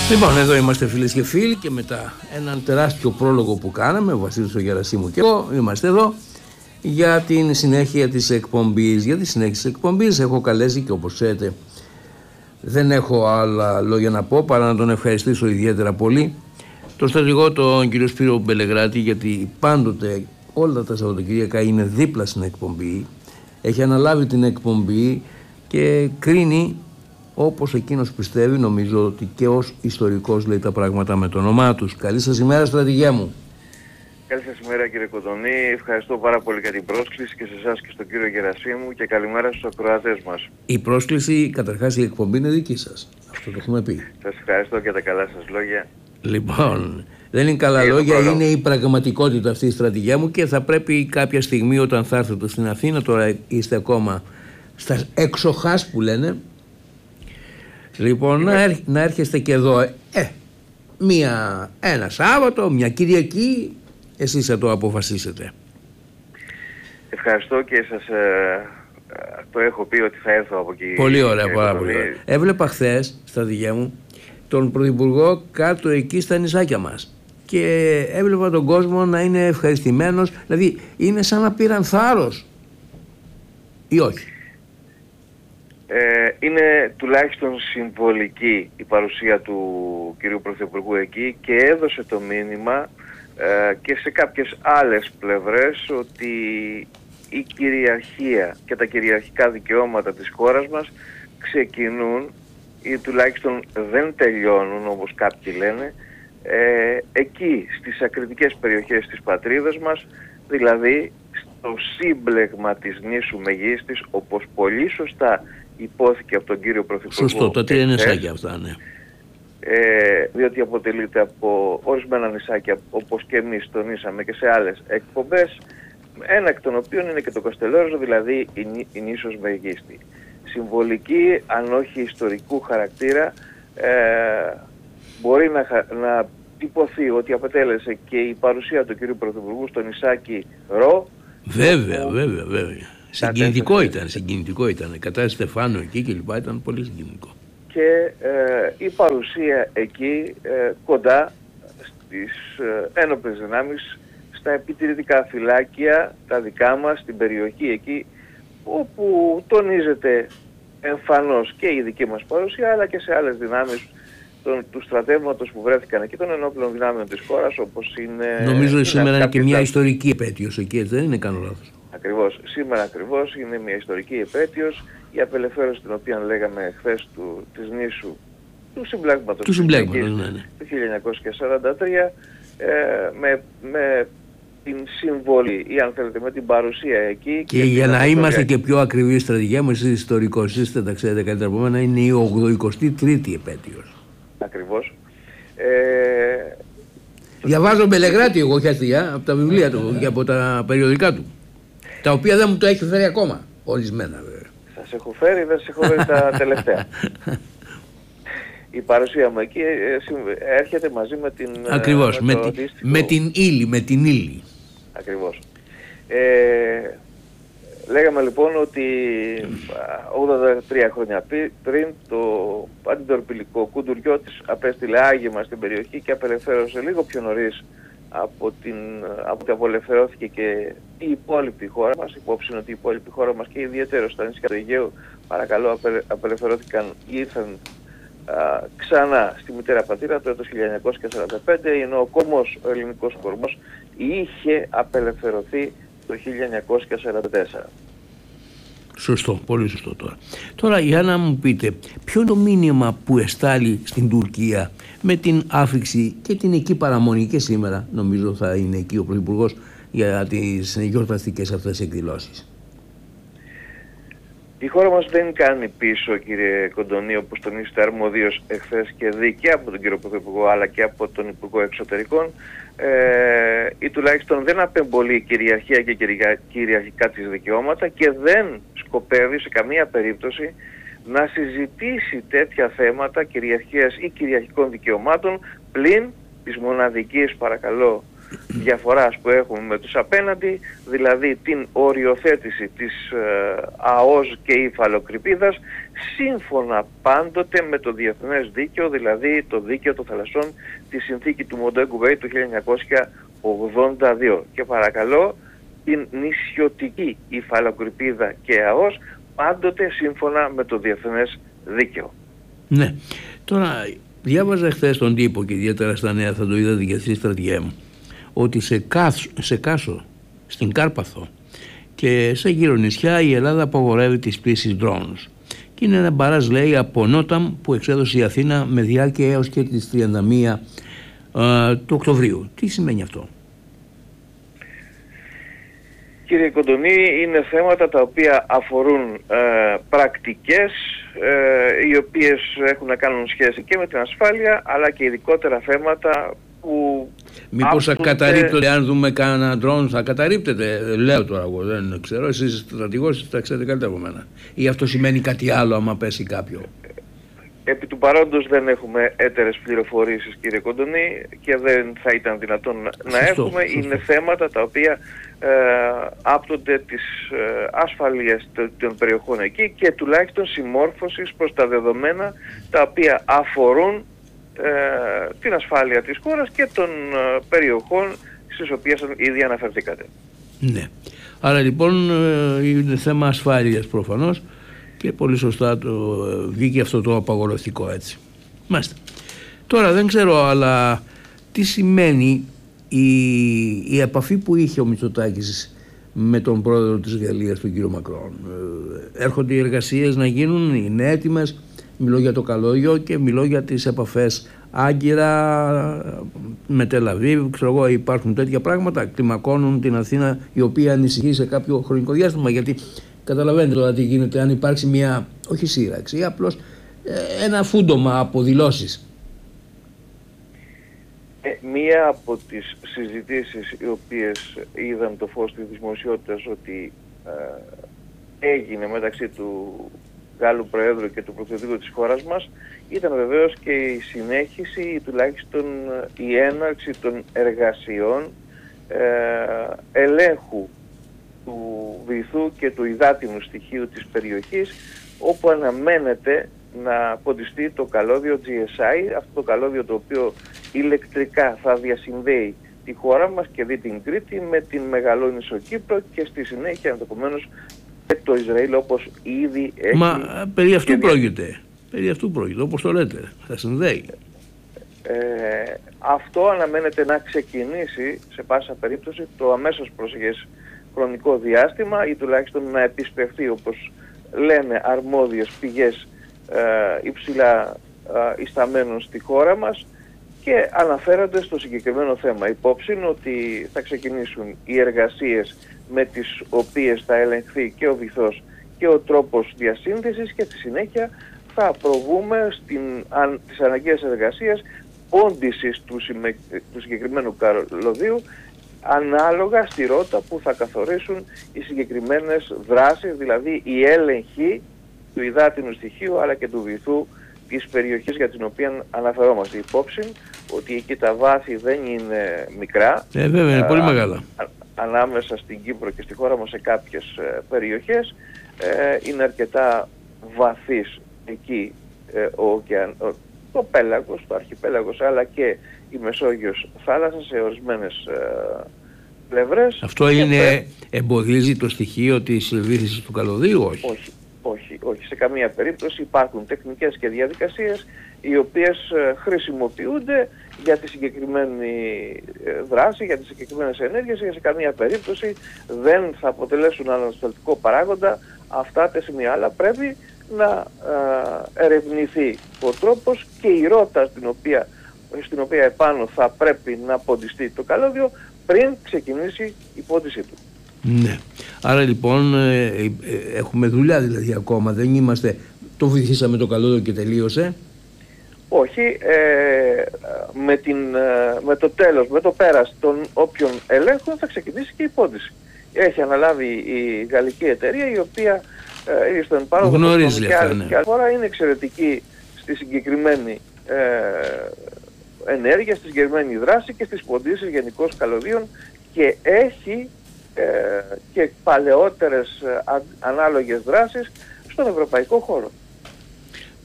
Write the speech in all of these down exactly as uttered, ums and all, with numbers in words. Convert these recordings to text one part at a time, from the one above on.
Λοιπόν, εδώ είμαστε φίλες και φίλοι και μετά έναν τεράστιο πρόλογο που κάναμε, ο Βασίλης ο Γερασίμου και εγώ είμαστε εδώ για την συνέχεια της εκπομπής. Για τη συνέχεια της εκπομπής έχω καλέσει και όπως ξέρετε δεν έχω άλλα λόγια να πω παρά να τον ευχαριστήσω ιδιαίτερα πολύ τον στρατηγό τον κύριο Σπύρο Μπελεγράτη, γιατί πάντοτε όλα τα Σαββατοκύριακα είναι δίπλα στην εκπομπή, έχει αναλάβει την εκπομπή και κρίνει όπως εκείνος πιστεύει, νομίζω ότι και ως ιστορικός λέει τα πράγματα με το όνομά τους. Καλή σας ημέρα, στρατηγέ μου. Καλή σας ημέρα, κύριε Κοντονή. Ευχαριστώ πάρα πολύ για την πρόσκληση και σε εσάς και στον κύριο Γερασίμου και καλημέρα στους ακροατές μας. Η πρόσκληση, καταρχάς η εκπομπή είναι δική σας. Αυτό το έχουμε πει. Σας ευχαριστώ για τα καλά σας λόγια. Λοιπόν, δεν είναι καλά λόγια, είναι η πραγματικότητα αυτή η στρατηγία μου και θα πρέπει κάποια στιγμή όταν θα έρθετε στην Αθήνα, τώρα είστε ακόμα στα εξοχάς που λένε, λοιπόν, να, έρ, να έρχεστε και εδώ, ε, μία, ένα Σάββατο, μια Κυριακή, εσείς θα το αποφασίσετε. Ευχαριστώ και σας ε, ε, το έχω πει ότι θα έρθω από εκεί. Πολύ ωραία, πάρα πολύ ωραία. Έβλεπα χθες, στα διά μου, τον Πρωθυπουργό κάτω εκεί στα νησάκια μας και έβλεπα τον κόσμο να είναι ευχαριστημένος, δηλαδή είναι σαν να πήραν θάρρος ή όχι. Ε, είναι τουλάχιστον συμβολική η παρουσία του κυρίου Πρωθυπουργού εκεί και έδωσε το μήνυμα ε, και σε κάποιες άλλες πλευρές ότι η κυριαρχία και τα κυριαρχικά δικαιώματα της χώρας μας ξεκινούν ή τουλάχιστον δεν τελειώνουν όπως κάποιοι λένε ε, εκεί στις ακριτικές περιοχές της πατρίδας μας, δηλαδή στο σύμπλεγμα της νήσου Μεγίστης, όπως πολύ σωστά υπόθηκε από τον κύριο Πρωθυπουργό. Σωστό, τα τρία νησάκια αυτά, ναι. Ε, διότι αποτελείται από ορισμένα νησάκια, όπως και εμείς τονίσαμε και σε άλλες εκπομπές, ένα εκ των οποίων είναι και το Καστελόριζο, δηλαδή η, η νήσος Μεγίστη. Συμβολική, αν όχι ιστορικού χαρακτήρα, ε, μπορεί να, να τυπωθεί ότι απετέλεσε και η παρουσία του κύριου Πρωθυπουργού στο νησάκι Ρο. Βέβαια, όπου... βέβαια, βέβαια. Συγκινητικό ήταν, συγκινητικό ήταν. Κατά Στεφάνου εκεί και λοιπά ήταν πολύ συγκινητικό. Και ε, η παρουσία εκεί ε, κοντά στις ε, ένοπλες δυνάμεις, στα επιτηρητικά φυλάκια, τα δικά μας, στην περιοχή εκεί, όπου τονίζεται εμφανώς και η δική μας παρουσία, αλλά και σε άλλες δυνάμεις τον, του στρατεύματος που βρέθηκαν εκεί, των ενόπλων δυνάμεων της χώρας, όπως είναι... Νομίζω σήμερα είναι και μια ιστορική επέτειος εκεί, δεν είναι κάνω λάθος. Ακριβώς. Σήμερα ακριβώς είναι μια ιστορική επέτειος, η απελευθέρωση την οποία λέγαμε χθες του, της νήσου του συμπλέγματος του συμπλέγματος, ναι, ναι. του χίλια εννιακόσια σαράντα τρία ε, με, με την συμβολή ή αν θέλετε με την παρουσία εκεί. Και, και για να είμαστε και πιο ακριβείς στρατηγία μου, εσείς ιστορικός είστε, τα ξέρετε καλύτερα από μένα, είναι η ογδοηκοστή τρίτη επέτειος. Ακριβώς. Ε, Διαβάζω Μπελεγράτη εγώ χαστιά από τα βιβλία του και από τα περιοδικά του, τα οποία δεν μου το έχει φέρει ακόμα, ορισμένα βέβαια. Σας έχω φέρει, δεν σας έχω φέρει τα τελευταία. Η παρουσία μου εκεί έρχεται μαζί με την... Ακριβώς, με, με, τη, αντίστοιχο... με την ύλη, με την ύλη. Ακριβώς. Ε, λέγαμε λοιπόν ότι ογδόντα τρία χρόνια πριν το αντιτορπιλικό Κουντουριώτης απέστειλε άγημα στην περιοχή και απελευθέρωσε λίγο πιο νωρίς από την, από ότι απελευθερώθηκε και η υπόλοιπη χώρα μας, υπόψη ότι η υπόλοιπη χώρα μας και ιδιαίτερα στα νησιά του Αιγαίου, παρακαλώ, απελε, απελευθερώθηκαν ή ήρθαν α, ξανά στη μητέρα πατρίδα το έτος χίλια εννιακόσια σαράντα πέντε, ενώ ο κομμός, ο ελληνικός κορμός είχε απελευθερωθεί το χίλια εννιακόσια σαράντα τέσσερα. Σωστό, πολύ σωστό τώρα. Τώρα για να μου πείτε, ποιο είναι το μήνυμα που εστάλει στην Τουρκία με την άφηξη και την εκεί παραμονή και σήμερα, νομίζω θα είναι εκεί ο Πρωθυπουργός για τις γιορταστικές αυτές εκδηλώσεις. Η χώρα μας δεν κάνει πίσω, κύριε Κοντονή, όπως τονίσετε αρμοδίως εχθές και δει και από τον κύριο Πρωθυπουργό αλλά και από τον Υπουργό Εξωτερικών, ε, ή τουλάχιστον δεν απεμπολεί κυριαρχία και κυριαρχικά της δικαιώματα και δεν σκοπεύει σε καμία περίπτωση να συζητήσει τέτοια θέματα κυριαρχίας ή κυριαρχικών δικαιωμάτων πλην της μοναδικής, παρακαλώ, διαφοράς που έχουμε με τους απέναντι, δηλαδή την οριοθέτηση της ε, ΑΟΣ και υφαλοκρηπίδας σύμφωνα πάντοτε με το διεθνές δίκαιο, δηλαδή το δίκαιο των θαλασσών, τη συνθήκη του Μοντέγκου Μπέι του χίλια εννιακόσια ογδόντα δύο. Και παρακαλώ την νησιωτική υφαλοκρηπίδα και ΑΟΣ πάντοτε σύμφωνα με το διεθνές δίκαιο. Ναι. Τώρα διάβαζα χθες στον τύπο και ιδιαίτερα στα νέα, θα το είδατε και εσείς, στρατηγέ μου, ότι σε, Κάσο, σε Κάσο, στην Κάρπαθο και σε γύρω νησιά η Ελλάδα απαγορεύει τις πτήσεις drones. Και είναι ένα μπαράζ, λέει, από Νόταμ που εξέδωσε η Αθήνα με διάρκεια έως και τις τριάντα μία ε, του Οκτωβρίου. Τι σημαίνει αυτό? Κύριε Κοντονή, είναι θέματα τα οποία αφορούν ε, πρακτικές ε, οι οποίες έχουν να κάνουν σχέση και με την ασφάλεια, αλλά και ειδικότερα θέματα που... Μήπως ακαταρρίπτονται, αν δούμε κανένα drone θα καταρρίπτεται? Λέω τώρα εγώ, δεν ξέρω, εσείς στρατηγός τα ξέρετε καλύτερα από μένα. Ή αυτό σημαίνει κάτι άλλο άμα πέσει κάποιο? Επί του παρόντος δεν έχουμε έτερες πληροφορήσεις, κύριε Κοντονή, και δεν θα ήταν δυνατόν να σωστό, έχουμε. σωστό. Είναι θέματα τα οποία ε, άπτονται της ε, ασφαλείας των περιοχών εκεί και τουλάχιστον συμμόρφωσης προς τα δεδομένα τα οποία αφορούν ε, την ασφάλεια της χώρας και των ε, περιοχών στις οποίες ήδη αναφερθήκατε. Ναι. Άρα λοιπόν ε, είναι θέμα ασφάλειας προφανώς. Και πολύ σωστά το βγήκε αυτό το απαγορευτικό, έτσι. Μάλιστα. Τώρα δεν ξέρω, αλλά τι σημαίνει η, η επαφή που είχε ο Μητσοτάκης με τον πρόεδρο της Γαλλίας, τον κύριο Μακρόν? Ε, έρχονται οι εργασίες να γίνουν, είναι έτοιμες? Μιλώ για το καλώδιο και μιλώ για τις επαφές Άγκυρα με Τελαβίβ, ξέρω εγώ, υπάρχουν τέτοια πράγματα, κλιμακώνουν την Αθήνα, η οποία ανησυχεί σε κάποιο χρονικό διάστημα, γιατί καταλαβαίνετε τώρα τι γίνεται αν υπάρξει μια, όχι σύραξη, απλώς ε, ένα φούντομα από δηλώσεις. Ε, μία από τις συζητήσεις οι οποίες είδαν το φως της δημοσιότητας ότι ε, έγινε μεταξύ του Γάλλου Προέδρου και του Πρωθυπουργού της χώρας μας ήταν βεβαίως και η συνέχιση ή τουλάχιστον η έναρξη των εργασιών ε, ελέγχου του βυθού και του υδάτινου στοιχείου της περιοχής, όπου αναμένεται να ποντιστεί το καλώδιο τζι ες άι, αυτό το καλώδιο το οποίο ηλεκτρικά θα διασυνδέει τη χώρα μας και δει την Κρήτη με την Μεγαλόνησο Κύπρο και στη συνέχεια ενδεχομένως και το Ισραήλ, όπως ήδη έχει... Μα περί αυτού πρόκειται, περί αυτού πρόκειται, όπως το λέτε, θα συνδέει. Ε, αυτό αναμένεται να ξεκινήσει σε πάσα περίπτωση το αμέσως προσεχές χρονικό διάστημα ή τουλάχιστον να επισπευθεί, όπως λένε αρμόδιες πηγές ε, υψηλά ε, ισταμένων στη χώρα μας, και αναφέρονται στο συγκεκριμένο θέμα. Υπόψη είναι ότι θα ξεκινήσουν οι εργασίες με τις οποίες θα ελεγχθεί και ο βυθός και ο τρόπος διασύνδεσης και στη συνέχεια θα προβούμε στην, αν, τις αναγκαίες εργασίες πόντισης του, συμμε, του συγκεκριμένου καλωδίου ανάλογα στη ρότα που θα καθορίσουν οι συγκεκριμένες δράσεις, δηλαδή η έλεγχη του υδάτινου στοιχείου αλλά και του βυθού της περιοχής για την οποία αναφερόμαστε. Υπόψη ότι εκεί τα βάθη δεν είναι μικρά. Ε, βέβαια, είναι πολύ μεγάλα. Α, ανάμεσα στην Κύπρο και στη χώρα μας σε κάποιες ε, περιοχές ε, είναι αρκετά βαθύς εκεί ε, ο, ωκεαν, ο, το πέλαγος, το αρχιπέλαγος, αλλά και η Μεσόγειος θάλασσα σε ορισμένες ε, πλευρές. Αυτό είναι, πρέ... εμποδίζει το στοιχείο της βύθισης του καλωδίου? Όχι. όχι. Όχι, όχι, σε καμία περίπτωση. Υπάρχουν τεχνικές και διαδικασίες οι οποίες ε, χρησιμοποιούνται για τη συγκεκριμένη ε, δράση, για τις συγκεκριμένες ενέργειες, και σε καμία περίπτωση δεν θα αποτελέσουν ανασταλτικό παράγοντα αυτά τα σημεία. Αλλά πρέπει να ε, ερευνηθεί ο τρόπος και η ρότα στην οποία, στην οποία επάνω θα πρέπει να ποντιστεί το καλώδιο πριν ξεκινήσει η πόντισή του. Ναι. Άρα λοιπόν ε, ε, έχουμε δουλειά δηλαδή ακόμα, δεν είμαστε, το βυθίσαμε το καλώδιο και τελείωσε? Όχι, ε, με, την, με το τέλος, με το πέρας των όποιων ελέγχων θα ξεκινήσει και η πόντιση. Έχει αναλάβει η γαλλική εταιρεία, η οποία ε, στον πάροχο γνωρίζει και αυτά, ναι. Και άλλη φορά είναι εξαιρετική στη συγκεκριμένη ε, ενέργεια, στη συγκεκριμένη δράση και στις ποντίσεις γενικώς καλωδίων, και έχει ε, και παλαιότερες α, ανάλογες δράσεις στον ευρωπαϊκό χώρο.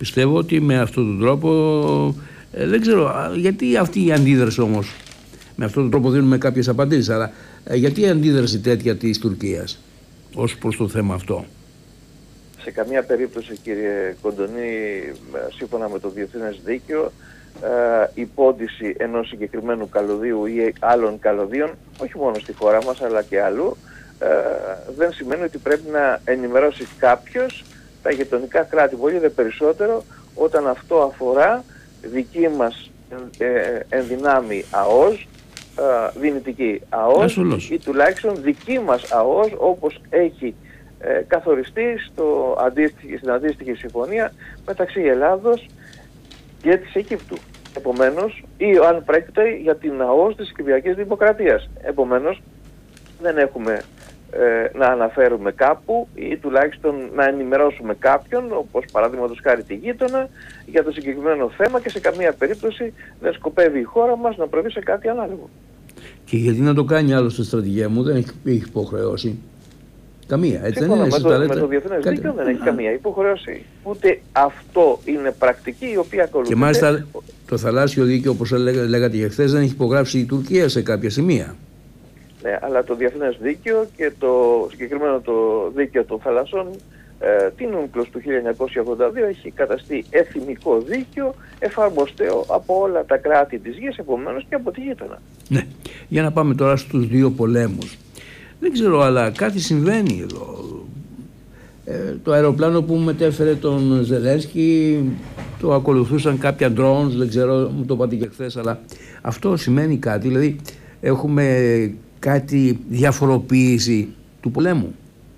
Πιστεύω ότι με αυτόν τον τρόπο, ε, δεν ξέρω γιατί αυτή η αντίδραση όμως, με αυτόν τον τρόπο δίνουμε κάποιες απαντήσεις, αλλά ε, γιατί η αντίδραση τέτοια της Τουρκίας ως προς το θέμα αυτό? Σε καμία περίπτωση, κύριε Κοντονή, σύμφωνα με το διεθνές δίκαιο, ε, η πόντιση ενός συγκεκριμένου καλωδίου ή άλλων καλωδίων, όχι μόνο στη χώρα μας αλλά και αλλού, ε, δεν σημαίνει ότι πρέπει να ενημερώσει κάποιος τα γειτονικά κράτη, πολύ δε περισσότερο όταν αυτό αφορά δική μας ε, ενδυνάμει ΑΟΣ, ε, δυνητική ΑΟΣ ή τουλάχιστον δική μας ΑΟΣ, όπως έχει ε, καθοριστεί στο αντίστοιχη, στην αντίστοιχη συμφωνία μεταξύ Ελλάδος και της Αιγύπτου. Επομένως, ή αν πρόκειται για την ΑΟΣ της Κυπριακής Δημοκρατίας. Επομένως, δεν έχουμε ε, να αναφέρουμε κάπου ή τουλάχιστον να ενημερώσουμε κάποιον, όπως παραδείγματος χάρη τη γείτονα, για το συγκεκριμένο θέμα και σε καμία περίπτωση δεν σκοπεύει η χώρα μας να προβεί σε κάτι ανάλογο. Και γιατί να το κάνει άλλωστε στρατηγία μου, δεν έχει, έχει υποχρεώσει. Καμία, έτσι δεν είναι? Με το, με το διεθνές κάτι... δίκαιο δεν έχει καμία υποχρέωση. Ούτε αυτό είναι πρακτική η οποία ακολουθείται. Και μάλιστα το θαλάσσιο δίκαιο, όπως λέγα, λέγατε και χθες, δεν έχει υπογράψει η Τουρκία σε κάποια σημεία. Ναι, αλλά το διεθνές δίκαιο και το συγκεκριμένο το δίκαιο των θαλασσών, ε, την UNCLOS του χίλια εννιακόσια ογδόντα δύο έχει καταστεί εθνικό δίκαιο, εφαρμοστέο από όλα τα κράτη της γης, επομένως και από τη γείτονα. Ναι, για να πάμε τώρα στους δύο πολέμους. Δεν ξέρω, αλλά κάτι συμβαίνει εδώ. Ε, το αεροπλάνο που μετέφερε τον Ζελένσκι, το ακολουθούσαν κάποια drones, δεν ξέρω, μου το είπατε και χθες, αλλά αυτό σημαίνει κάτι, δηλαδή έχουμε κάτι διαφοροποίηση του πολέμου.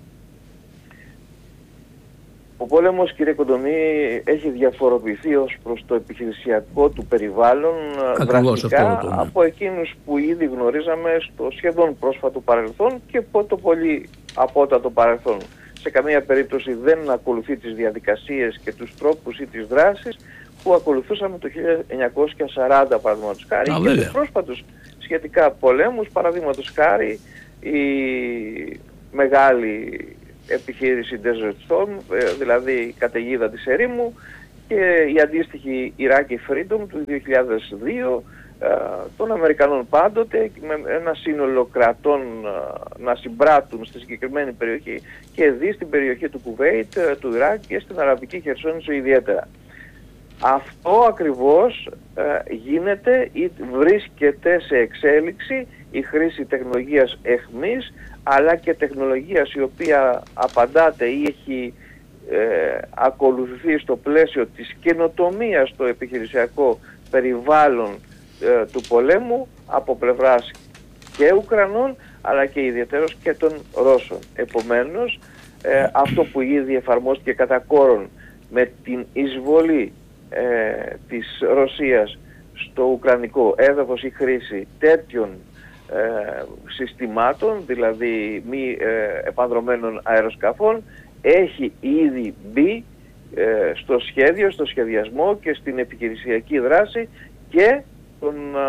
Ο πόλεμος, κύριε Κοντονή, έχει διαφοροποιηθεί ως προς το επιχειρησιακό του περιβάλλον δραστικά αυτό, ναι. από εκείνους που ήδη γνωρίζαμε στο σχεδόν πρόσφατο παρελθόν και το πολύ απότατο παρελθόν. Σε καμία περίπτωση δεν ακολουθεί τις διαδικασίες και τους τρόπους ή τις δράσεις που ακολουθούσαμε το χίλια εννιακόσια σαράντα, παραδείγματος χάρη, και τους πρόσφατους σχετικά πολέμους, παραδείγματος χάρη η μεγάλη επιχείρηση Desert Storm, δηλαδή η καταιγίδα της ερήμου, και η αντίστοιχη Iraqi Freedom του δύο χιλιάδες δύο των Αμερικανών, πάντοτε με ένα σύνολο κρατών να συμπράττουν στη συγκεκριμένη περιοχή και δει στην περιοχή του Κουβέιτ, του Ιράκ και στην Αραβική Χερσόνησο ιδιαίτερα. Αυτό ακριβώς γίνεται ή βρίσκεται σε εξέλιξη η χρήση τεχνολογίας εχμής, αλλά και τεχνολογίας η οποία απαντάται ή έχει ε, ακολουθηθεί στο πλαίσιο της καινοτομίας στο επιχειρησιακό περιβάλλον ε, του πολέμου από πλευράς και Ουκρανών, αλλά και ιδιαίτερως και των Ρώσων. Επομένως, ε, αυτό που ήδη εφαρμόστηκε κατά κόρον με την εισβολή ε, της Ρωσίας στο ουκρανικό έδαφος, η χρήση τέτοιων Ε, συστημάτων, δηλαδή μη ε, επανδρομένων αεροσκαφών, έχει ήδη μπει ε, στο σχέδιο, στο σχεδιασμό και στην επιχειρησιακή δράση και των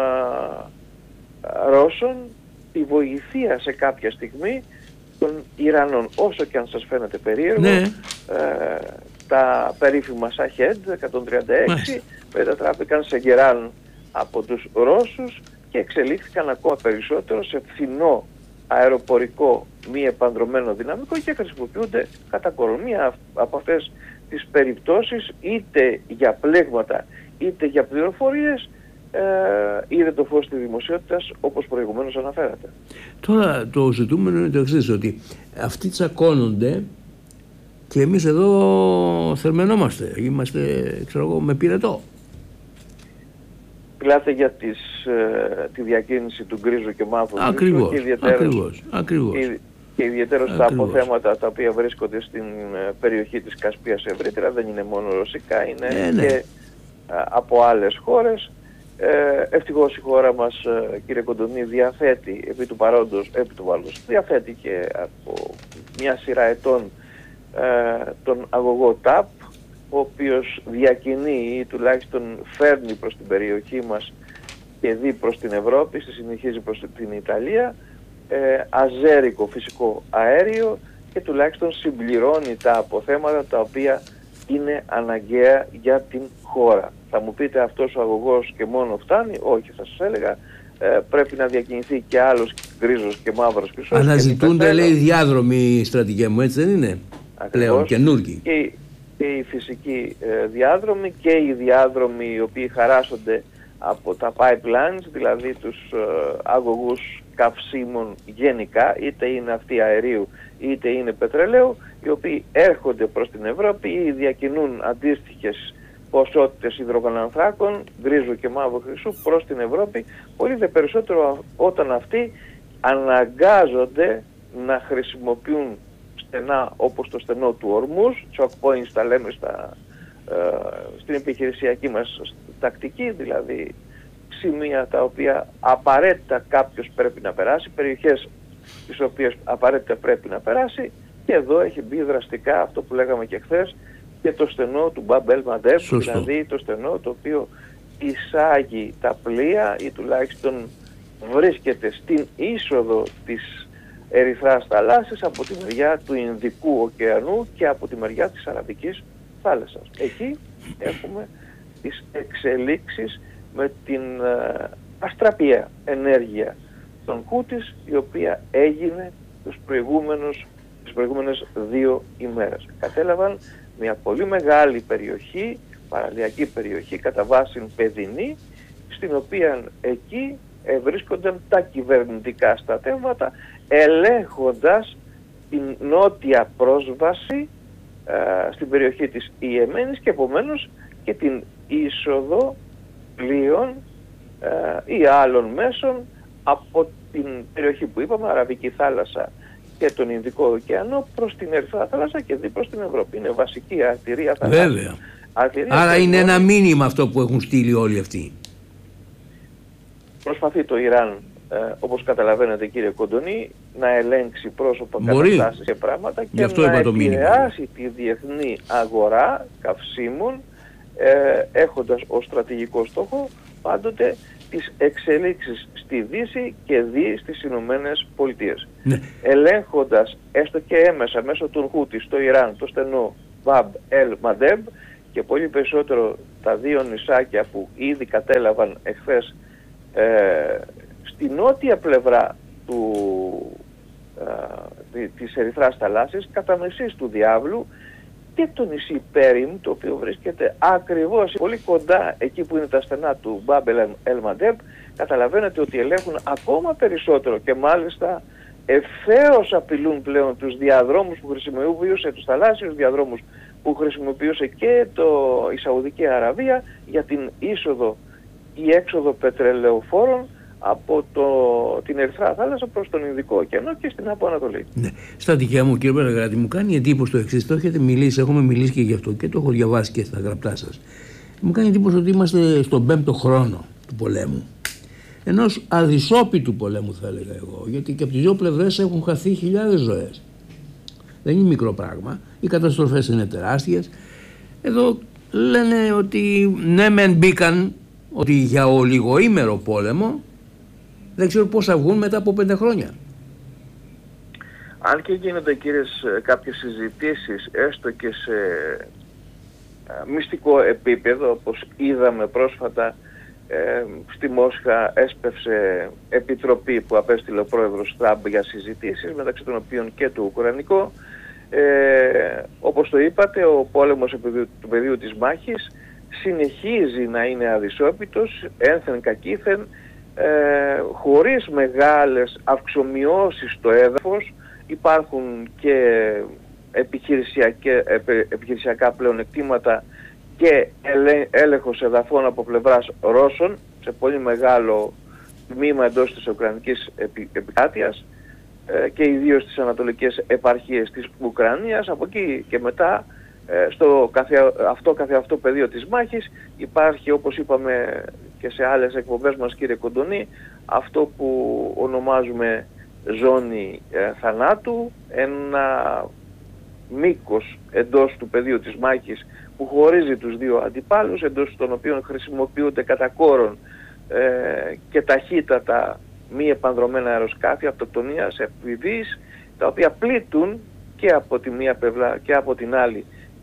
ε, Ρώσων, τη βοηθεία σε κάποια στιγμή των Ιρανών. Όσο και αν σας φαίνεται περίεργο, ναι. ε, τα περίφημα Σαχέντ εκατόν τριάντα έξι μετατράπηκαν σε Γεράν από τους Ρώσους και εξελίχθηκαν ακόμα περισσότερο σε φθηνό αεροπορικό μη επανδρωμένο δυναμικό και χρησιμοποιούνται κατά κορονία από αυτές τις περιπτώσεις, είτε για πλέγματα είτε για πληροφορίες, ε, είδε το φως της δημοσιότητας, όπως προηγουμένως αναφέρατε. Τώρα το ζητούμενο είναι το εξής, ότι αυτοί τσακώνονται και εμείς εδώ θερμαινόμαστε, είμαστε, ξέρω εγώ, με πυρετό. Μιλάτε για τις, ε, τη διακίνηση του γκρίζου και μαύρου. Ακριβώς, και ιδιαίτερος, ακριβώς, ακριβώς. Και, και ιδιαίτερως τα αποθέματα τα οποία βρίσκονται στην ε, περιοχή της Κασπίας ευρύτερα, δεν είναι μόνο ρωσικά, είναι ε, ναι. και ε, από άλλες χώρες. Ε, ευτυχώς η χώρα μας, ε, κύριε Κοντονή, διαθέτει επί του παρόντος, επί του παρόντος, διαθέτει και από μια σειρά ετών ε, τον αγωγό ΤΑΠ, ο οποίος διακινεί ή τουλάχιστον φέρνει προς την περιοχή μας και δει προς την Ευρώπη, στη συνεχίζει προς την Ιταλία, ε, αζέρικο φυσικό αέριο και τουλάχιστον συμπληρώνει τα αποθέματα τα οποία είναι αναγκαία για την χώρα. Θα μου πείτε, αυτός ο αγωγός και μόνο φτάνει? Όχι, θα σας έλεγα, ε, πρέπει να διακινηθεί και άλλος γκρίζος και μαύρος χρυσός. Αναζητούνται, λέει, διάδρομοι, στρατηγέ μου, έτσι δεν είναι? Ακριβώς, πλέον καινούργοι. Και, και οι φυσικοί ε, διάδρομοι και οι διάδρομοι οι οποίοι χαράσσονται από τα pipelines, δηλαδή τους ε, αγωγούς καυσίμων γενικά, είτε είναι αυτοί αερίου είτε είναι πετρελαίου, οι οποίοι έρχονται προς την Ευρώπη ή διακινούν αντίστοιχες ποσότητες υδρογονανθράκων, γκρίζου και μαύρου χρυσού προς την Ευρώπη, πολύ δε περισσότερο όταν αυτοί αναγκάζονται να χρησιμοποιούν στενά όπως το στενό του Ορμούς, choke points τα λέμε στα, ε, στην επιχειρησιακή μας τακτική, δηλαδή σημεία τα οποία απαραίτητα κάποιος πρέπει να περάσει, περιοχές τις οποίες απαραίτητα πρέπει να περάσει, και εδώ έχει μπει δραστικά αυτό που λέγαμε και χθες, και το στενό του Μπαμπ ελ Μαντέμ, δηλαδή το στενό το οποίο εισάγει τα πλοία ή τουλάχιστον βρίσκεται στην είσοδο της Ερυθράς θαλάσσης από τη μεριά του Ινδικού ωκεανού και από τη μεριά της Αραβικής θάλασσας. Εκεί έχουμε τις εξελίξεις με την uh, αστραπιαία ενέργεια των Χούτις, η οποία έγινε τους προηγούμενους, τις προηγούμενες δύο ημέρες. Κατέλαβαν μια πολύ μεγάλη περιοχή, παραλιακή περιοχή, κατά βάση παιδινή, στην οποία εκεί βρίσκονταν τα κυβερνητικά στρατεύματα, ελέγχοντας την νότια πρόσβαση ε, στην περιοχή της Ιεμένης και επομένως και την είσοδο πλοίων ε, ή άλλων μέσων από την περιοχή που είπαμε, Αραβική θάλασσα και τον Ινδικό ωκεανό, προς την Ερυθρά θάλασσα και δι προς την Ευρώπη. Είναι βασική αρτηρία θάλασσα. Βέβαια. Αρτηρία. Άρα είναι ένα μήνυμα αυτό που έχουν στείλει όλοι αυτοί. Προσπαθεί το Ιράν, ε, όπως καταλαβαίνετε κύριε Κοντονή, να ελέγξει πρόσωπα, καταστάσεις και πράγματα και να επηρεάσει τη διεθνή αγορά καυσίμων, ε, έχοντας ως στρατηγικό στόχο πάντοτε τις εξελίξεις στη Δύση και δι στις Ηνωμένες Πολιτείες. Ναι. Ελέγχοντας έστω και έμεσα μέσω των Χούτι στο Ιράν το στενό Μπαμπ ελ Μαντέμ και πολύ περισσότερο τα δύο νησάκια που ήδη κατέλαβαν εχθές ε, στη νότια πλευρά του, ε, της Ερυθράς θαλάσσης, κατά μεσής του Διάβλου, και το νησί Πέριμ, το οποίο βρίσκεται ακριβώς πολύ κοντά εκεί που είναι τα στενά του Μπαμπ ελ Μαντέμ. Καταλαβαίνετε ότι ελέγχουν ακόμα περισσότερο και μάλιστα ευθέως απειλούν πλέον τους διαδρόμους που χρησιμοποιούσε, τους θαλάσσιους διαδρόμους που χρησιμοποιούσε και το, η Σαουδική Αραβία για την είσοδο ή έξοδο πετρελαιοφόρων από το, την Ερυθρά θάλασσα προς τον Ινδικό ωκεανό και στην Άπο Ανατολή. Ναι. Στα δικιά μου, κύριε Παραγράτη, μου κάνει εντύπωση το εξής. Το έχετε μιλήσει, έχουμε μιλήσει και γι' αυτό και το έχω διαβάσει και στα γραπτά σας. Μου κάνει εντύπωση ότι είμαστε στον πέμπτο χρόνο του πολέμου. Ενός αδυσόπιτου πολέμου, θα έλεγα εγώ, γιατί και από τις δύο πλευρές έχουν χαθεί χιλιάδες ζωές. Δεν είναι μικρό πράγμα. Οι καταστροφές είναι τεράστιες. Εδώ λένε ότι ναι, μεν μπήκαν, ότι για ολιγοήμερο πόλεμο. Δεν ξέρω πώς θα βγουν μετά από πέντε χρόνια. Αν και γίνονται, κύριες, κάποιες συζητήσεις έστω και σε μυστικό επίπεδο, όπως είδαμε πρόσφατα ε, στη Μόσχα έσπευσε επιτροπή που απέστειλε ο πρόεδρος Τραμπ για συζητήσεις, μεταξύ των οποίων και το Ουκρανικό. Ε, όπως το είπατε, ο πόλεμος του πεδίου της μάχης συνεχίζει να είναι αδυσόπιτος, ένθεν κακήθεν, ε, χωρίς μεγάλες αυξομοιώσεις στο έδαφος. Υπάρχουν και επιχειρησιακά πλεονεκτήματα και έλεγχος εδαφών από πλευράς Ρώσων σε πολύ μεγάλο τμήμα εντός της Ουκρανικής επικράτειας ε, και ιδίως στις ανατολικές επαρχίες της Ουκρανίας. Από εκεί και μετά ε, στο καθε, αυτό καθεαυτό πεδίο της μάχης υπάρχει, όπως είπαμε και σε άλλες εκπομπές μας, κύριε Κοντονή, αυτό που ονομάζουμε ζώνη ε, θανάτου, ένα μήκος εντός του πεδίου της μάχης που χωρίζει τους δύο αντιπάλους, εντός των οποίων χρησιμοποιούνται κατά κόρον ε, και ταχύτατα μη επανδρομένα αεροσκάφη αυτοκτονίας, εφ πι βις, τα οποία πλήττουν και από τη μία πλευρά και από την άλλη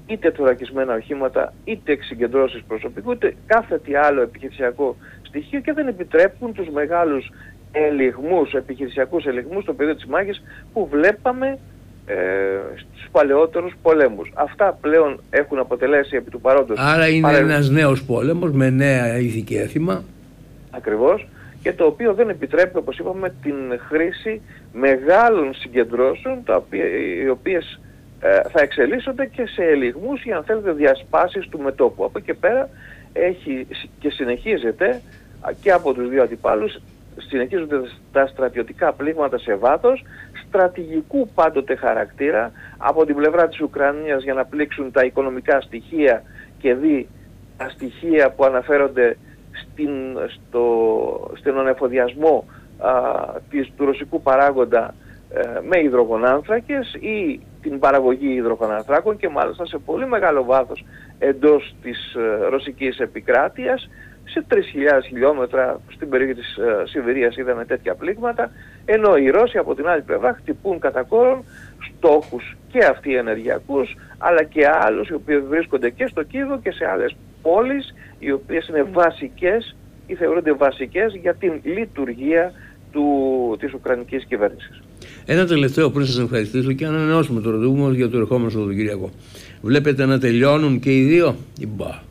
είτε θωρακισμένα οχήματα, είτε εξυγκεντρώσεις προσωπικού, είτε κάθε τι άλλο επιχειρησιακό στοιχείο και δεν επιτρέπουν τους μεγάλους ελιγμούς, επιχειρησιακούς ελιγμούς στο πεδίο της μάχης που βλέπαμε ε, στους παλαιότερους πολέμους. Αυτά πλέον έχουν αποτελέσει επί του παρόντος. Άρα είναι παρε... ένας νέος πόλεμος με νέα ήθη και έθιμα. Ακριβώς. Και το οποίο δεν επιτρέπει, όπως είπαμε, την χρήση μεγάλων συγκεντρώσεων, τα οποία, οι οποίες ε, θα εξελίσσονται και σε ελιγμούς ή αν θέλετε διασπάσεις του μετώπου. Από εκεί και πέρα έχει και συνεχίζεται και από τους δύο αντιπάλους, συνεχίζονται τα στρατιωτικά πλήγματα σε βάθος, στρατηγικού πάντοτε χαρακτήρα, από την πλευρά της Ουκρανίας για να πλήξουν τα οικονομικά στοιχεία και δει τα στοιχεία που αναφέρονται στην, στο, στον εφοδιασμό α, της, του ρωσικού παράγοντα ε, με υδρογονάνθρακες ή την παραγωγή υδρογονάνθρακων και μάλιστα σε πολύ μεγάλο βάθος εντός της ε, ρωσικής επικράτειας. Σε τρεις χιλιάδες χιλιόμετρα στην περιοχή της ε, Σιβηρίας είδαμε τέτοια πλήγματα, ενώ οι Ρώσοι από την άλλη πλευρά χτυπούν κατά κόρον στόχους και αυτοί ενεργειακούς, αλλά και άλλους οι οποίοι βρίσκονται και στο Κίεβο και σε άλλες πόλεις, οι οποίες είναι βασικές ή θεωρούνται βασικές για την λειτουργία του, της Ουκρανικής κυβέρνησης. Ένα τελευταίο πριν σας ευχαριστήσω και να ανανεώσουμε το ραντεβού μας για το ερχόμενο Σαββατοκύριακο. Βλέπετε να τελειώνουν και οι δύο ή μπα?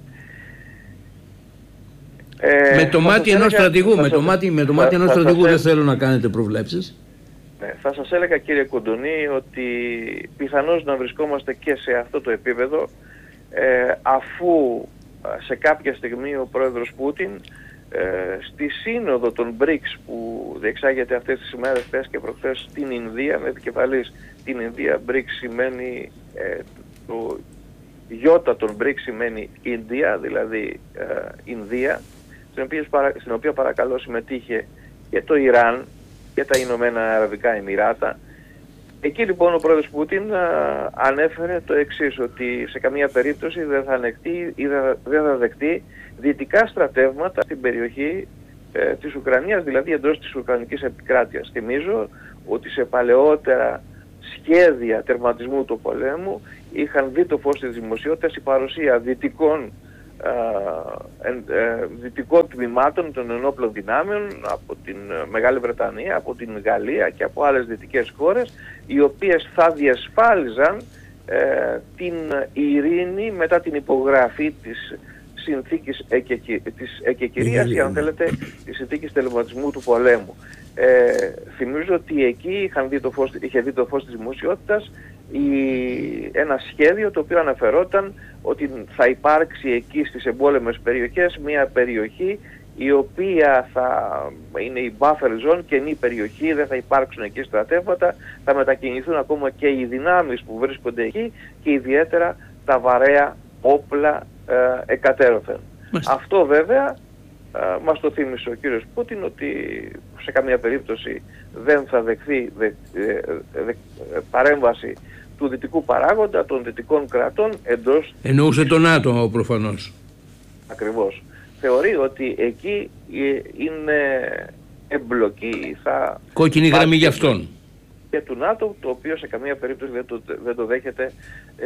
Ε, με το μάτι ενός στρατηγού, με το μάτι, με το μάτι ενός στρατηγού δεν θέλω να κάνετε προβλέψεις. Ναι, θα σας έλεγα κύριε Κοντονή ότι πιθανώς να βρισκόμαστε και σε αυτό το επίπεδο ε, αφού σε κάποια στιγμή ο πρόεδρος Πούτιν ε, στη σύνοδο των μπρικς που διεξάγεται αυτές τις ημέρες, χθες και προχθές στην Ινδία, με επικεφαλής την Ινδία, μπρικς σημαίνει ε, το γιώτα των μπρικς σημαίνει Ινδία, δηλαδή ε, Ινδία, στην οποία, στην οποία παρακαλώ συμμετείχε και το Ιράν και τα Ηνωμένα Αραβικά Εμιράτα. Εκεί λοιπόν ο πρόεδρος Πούτιν α, ανέφερε το εξής, ότι σε καμία περίπτωση δεν θα, ανεχτεί, ή δεν θα δεχτεί δυτικά στρατεύματα στην περιοχή ε, της Ουκρανίας, δηλαδή εντός της Ουκρανικής επικράτειας. Θυμίζω ότι σε παλαιότερα σχέδια τερματισμού του πολέμου είχαν δει το φως της δημοσιότητας η παρουσία δυτικών Ε, ε, δυτικών τμήματων των ενόπλων δυνάμεων από την Μεγάλη Βρετανία, από την Γαλλία και από άλλες δυτικές χώρες, οι οποίες θα διασφάλιζαν ε, την ειρήνη μετά την υπογραφή της συνθήκης εκεκυ... της εκεκυρίας ή αν θέλετε της συνθήκης τελεσματισμού του πολέμου. Ε, θυμίζω ότι εκεί είχαν δει το φως, είχε δει το φως της δημοσιότητας η, ένα σχέδιο το οποίο αναφερόταν ότι θα υπάρξει εκεί στις εμπόλεμες περιοχές μια περιοχή η οποία θα είναι η buffer zone, κενή περιοχή, δεν θα υπάρξουν εκεί στρατεύματα, θα μετακινηθούν ακόμα και οι δυνάμεις που βρίσκονται εκεί και ιδιαίτερα τα βαρέα όπλα ε, εκατέρωθεν. Αυτό βέβαια ε, μας το θύμισε ο κύριος Πούτιν ότι σε καμία περίπτωση δεν θα δεχθεί δε, δε, δε, παρέμβαση του δυτικού παράγοντα, των δυτικών κρατών εντός... Εννοούσε το ΝΑΤΟ προφανώς. Ακριβώς. Θεωρεί ότι εκεί είναι εμπλοκή, θα... κόκκινη γραμμή για αυτόν. Και του ΝΑΤΟ, το οποίο σε καμία περίπτωση δεν το, δεν το δέχεται ε,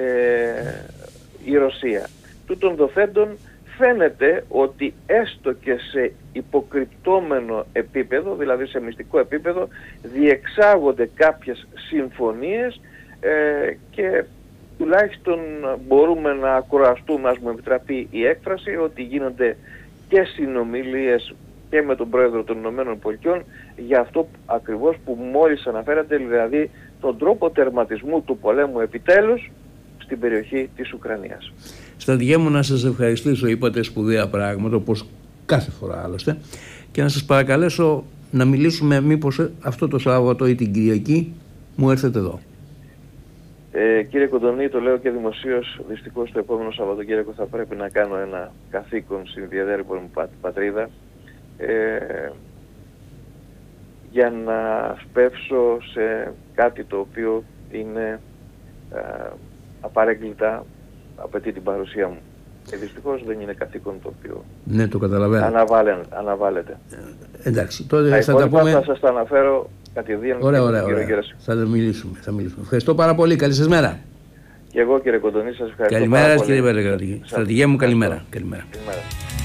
η Ρωσία. Τούτων δοθέντων φαίνεται ότι έστω και σε υποκρυπτόμενο επίπεδο, δηλαδή σε μυστικό επίπεδο, διεξάγονται κάποιες συμφωνίες ε, και τουλάχιστον μπορούμε να ακροαστούμε, ας μου επιτραπεί η έκφραση, ότι γίνονται και συνομιλίες και με τον πρόεδρο των Ηνωμένων Πολιτειών για αυτό ακριβώς που μόλις αναφέρατε, δηλαδή τον τρόπο τερματισμού του πολέμου επιτέλους στην περιοχή της Ουκρανίας. Στρατηγέ μου, να σας ευχαριστήσω, είπατε σπουδαία πράγματα όπως κάθε φορά άλλωστε, και να σας παρακαλέσω να μιλήσουμε μήπως αυτό το Σάββατο ή την Κυριακή μου έρθετε εδώ. Ε, κύριε Κοντονή, το λέω και δημοσίως, δυστυχώς το επόμενο Σαββατοκύριακο θα πρέπει να κάνω ένα καθήκον στην ιδιαίτερη μου πατρίδα ε, για να σπεύσω σε κάτι το οποίο είναι ε, απαρέγκλητα απαιτεί την παρουσία μου. Και δυστυχώς δεν είναι καθήκον το οποίο ναι, το καταλαβαίνω. Αναβάλε, αναβάλλεται. Ε, εντάξει, τότε θα τα πούμε... θα σας τα αναφέρω κατηδίαν. Ωραία, ωραία, ωραία. Θα μιλήσουμε, θα μιλήσουμε. Ευχαριστώ πάρα πολύ. Καλή σας μέρα. Και εγώ κύριε Κοντονή σας ευχαριστώ. Καλημέρα κύριε Βελεγραδική. Στρατηγέ μου καλημέρα. Καλημέρα. Καλημέρα.